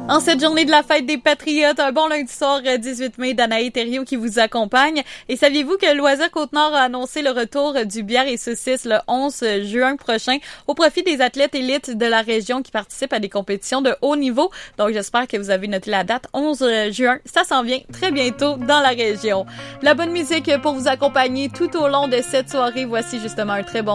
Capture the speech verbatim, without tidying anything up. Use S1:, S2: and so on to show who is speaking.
S1: En cette journée de la fête des Patriotes, un bon lundi soir dix-huit mai, Danae Thériault qui vous accompagne. Et saviez-vous que Loisirs Côte-Nord a annoncé le retour du bière et saucisses le onze juin prochain au profit des athlètes élites de la région qui participent à des compétitions de haut niveau. Donc j'espère que vous avez noté la date, onze juin. Ça s'en vient très bientôt dans la région. La bonne musique pour vous accompagner tout au long de cette soirée. Voici justement un très bon